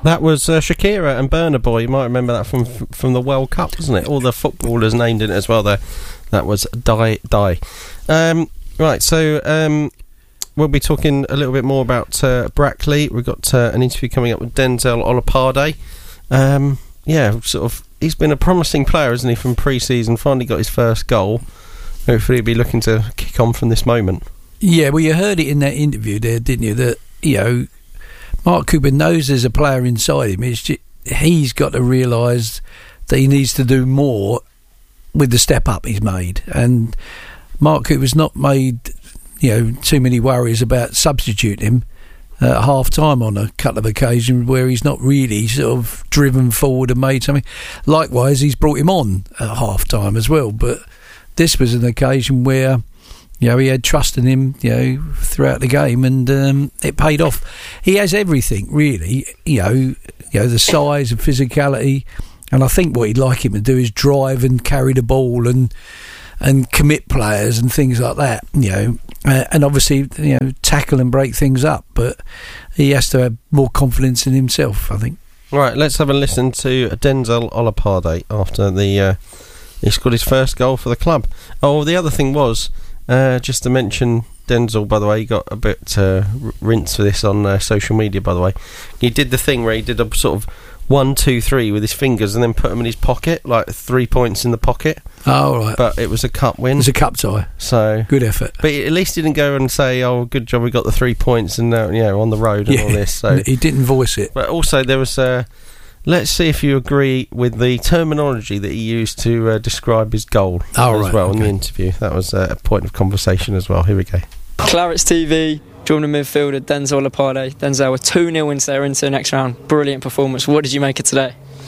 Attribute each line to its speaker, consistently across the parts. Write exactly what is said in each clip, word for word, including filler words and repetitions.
Speaker 1: That was uh, Shakira and Burna Boy. You might remember that from from the World Cup, wasn't it? All the footballers named in it as well there. That was Die Die. Um, right, so um, we'll be talking a little bit more about uh, Brackley. We've got uh, an interview coming up with Denzel Olopade. Um, yeah, sort of, he's been a promising player, hasn't he, from pre-season. Finally got his first goal. Hopefully he'll be looking to kick on from this moment. Yeah, well, you heard it in that interview there, didn't you, that, you know, Mark Cooper knows there's a player inside him. It's just, he's got to realise that he needs to do more with the step up he's made. And Mark Cooper's not made, you know, too many worries about substituting him at half time on a couple of occasions where he's not really sort of driven forward and made something. Likewise, he's brought him on at half time as well. But this was an occasion where, you know, he had trust in him, you know, throughout the game, and um, it paid off. He has everything, really, you know, you know, the size and physicality, and I think what he'd like him to do is drive and carry the ball and and commit players and things like that, you know, uh, and obviously, you know, tackle and break things up, but he has to have more confidence in himself, I think. Right, let's have a listen to Denzel Olopade after the uh, he scored his first goal for the club. Oh, the other thing was, Uh, just to mention Denzel, by the way, he got a bit uh, r- rinse for this on uh, social media, by the way. He did the thing where he did a sort of one, two, three with his fingers and then put them in his pocket, like three points in the pocket. Oh, right. But it was a cup win. It was a cup tie. So good effort. But at least he didn't go and say, oh, good job, we got the three points and uh, you know, on the road and yeah, all this. So he didn't voice it. But also there was... Uh, let's see if you agree with the terminology that he used to uh, describe his goal oh, as right, well okay. in the interview. That was uh, a point of conversation as well. Here we go.
Speaker 2: Clarets T V, Jordan midfielder Denzel Olopade. Denzel, we're two nil into there into the next round. Brilliant performance. What did you make of today?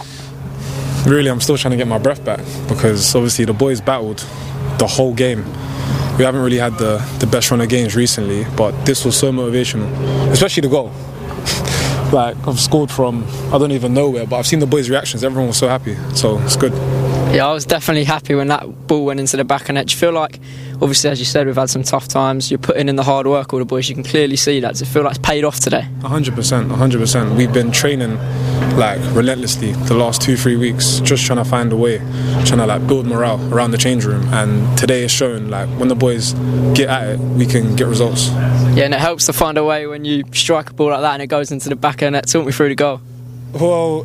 Speaker 3: Really, I'm still trying to get my breath back because obviously the boys battled the whole game. We haven't really had the, the best run of games recently, but this was so motivational, especially the goal. Like, I've scored from I don't even know where, but I've seen the boys' reactions. Everyone was so happy, so it's good. Yeah, I was definitely happy when that ball went into the back of the net. Do you feel like, obviously, as you said, we've had some tough times, you're putting in the hard work, all the boys, you can clearly see that. Does it feel like it's paid off today? one hundred percent, one hundred percent. We've been training like relentlessly the last two, three weeks, just trying to find a way, trying to like build morale around the change room, and today is showing like when the boys get at it, we can get results. Yeah, and it helps to find a way when you strike a ball like that and it goes into the back of the net. Talk me through the goal. Well,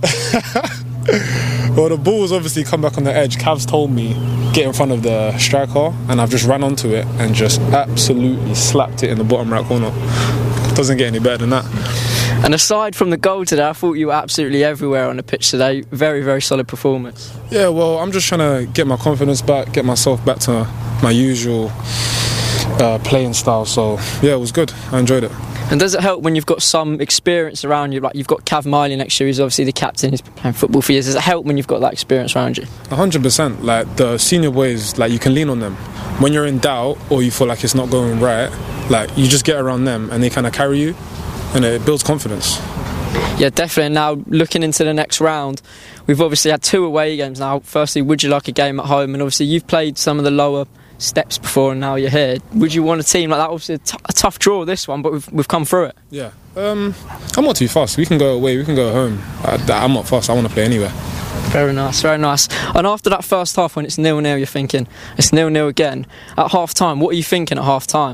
Speaker 3: well, the ball's obviously come back on the edge. Cavs told me get in front of the striker, and I've just ran onto it and just absolutely slapped it in the bottom right corner. Doesn't get any better than that. And aside from the goal today, I thought you were absolutely everywhere on the pitch today. Very, very solid performance. Yeah, well, I'm just trying to get my confidence back, get myself back to my usual uh, playing style. So, yeah, it was good. I enjoyed it. And does it help when you've got some experience around you? Like you've got Cav Miley next year, who's obviously the captain, he's been playing football for years. Does it help when you've got that experience around you? one hundred percent. Like the senior boys, like you can lean on them. When you're in doubt or you feel like it's not going right, like you just get around them and they kind of carry you, and it builds confidence. Yeah, definitely. Now, looking into the next round, we've obviously had two away games now. Firstly, would you like a game at home? And obviously you've played some of the lower steps before and now you're here. Would you want a team like that? Obviously a, t- a tough draw, this one, but we've, we've come through it. Yeah, um, I'm not too fast. We can go away, we can go home. I, I'm not fast, I want to play anywhere. Very nice, very nice. And after that first half when it's nil nil, you're thinking it's nil nil again. At half time, what are you thinking at half time?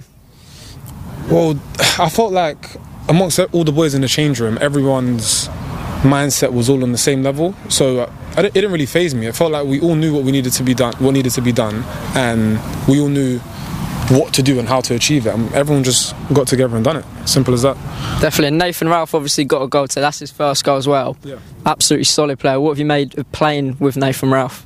Speaker 3: Well, I felt like amongst all the boys in the change room, everyone's mindset was all on the same level, so uh, it didn't really faze me. It felt like we all knew what we needed to be done, what needed to be done, and we all knew what to do and how to achieve it. And everyone just got together and done it. Simple as that. Definitely. And Nathan Ralph obviously got a goal today. That's his first goal as well. Yeah. Absolutely solid player. What have you made of playing with Nathan Ralph?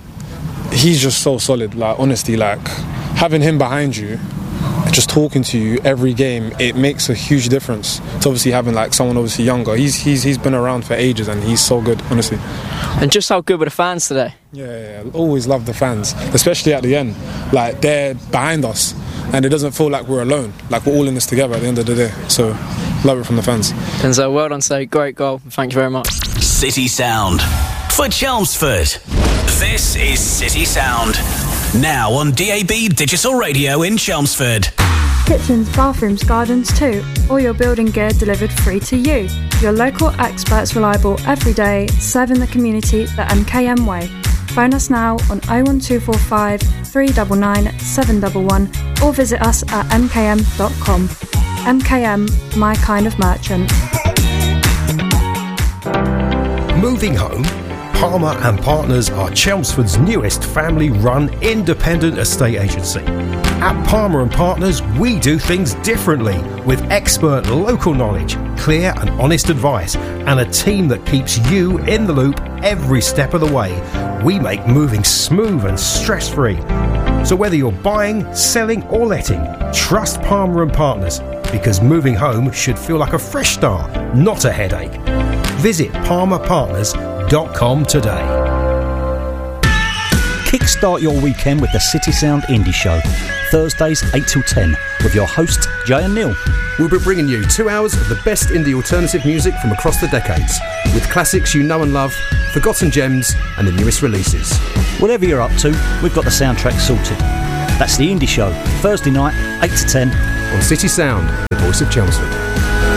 Speaker 3: He's just so solid. Like honestly, like having him behind you, just talking to you every game, it makes a huge difference. It's obviously having like someone obviously younger. He's he's he's been around for ages and he's so good, honestly. And just how good were the fans today? Yeah, yeah, yeah. Always love the fans, especially at the end. Like they're behind us, and it doesn't feel like we're alone. Like we're all in this together at the end of the day. So love it from the fans. And so well done, today. Great goal. Thank you very much.
Speaker 4: City Sound for Chelmsford. This is City Sound. Now on D A B Digital Radio in Chelmsford.
Speaker 5: Kitchens, bathrooms, gardens too. All your building gear delivered free to you. Your local experts, reliable every day, serving the community the M K M way. Phone us now on oh one two four five, three nine nine, seven one one or visit us at m k m dot com. M K M, my kind of merchant.
Speaker 6: Moving home? Palmer and Partners are Chelmsford's newest family-run independent estate agency. At Palmer and Partners, we do things differently with expert local knowledge, clear and honest advice, and a team that keeps you in the loop every step of the way. We make moving smooth and stress-free. So whether you're buying, selling or letting, trust Palmer and Partners, because moving home should feel like a fresh start, not a headache. Visit palmer partners dot com today.
Speaker 7: Kickstart your weekend with the City Sound Indie Show, Thursdays eight till ten, with your host Jay and Neil.
Speaker 8: We'll be bringing you two hours of the best indie alternative music from across the decades, with classics you know and love, forgotten gems and the newest releases.
Speaker 7: Whatever you're up to, we've got the soundtrack sorted. That's the Indie Show, Thursday night, eight to ten.
Speaker 8: On City Sound, the voice of Chelmsford.